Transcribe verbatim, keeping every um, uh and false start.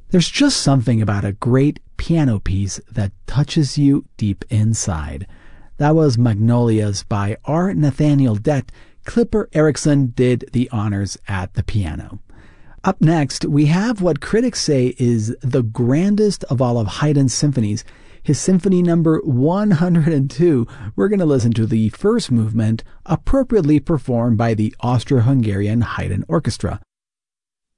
There's just something about a great piano piece that touches you deep inside. That was Magnolias by R. Nathaniel Dett. Clipper Erickson did the honors at the piano. Up next, we have what critics say is the grandest of all of Haydn's symphonies, his symphony number one hundred two. We're going to listen to the first movement, appropriately performed by the Austro-Hungarian Haydn Orchestra.